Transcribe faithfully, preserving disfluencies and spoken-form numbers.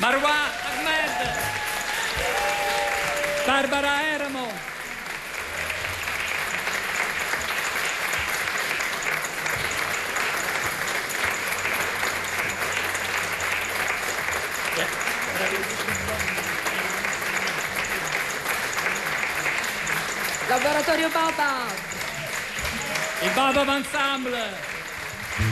Marwa Ahmed, Barbara Eramo, Laboratorio Baba, il Baba Ensemble.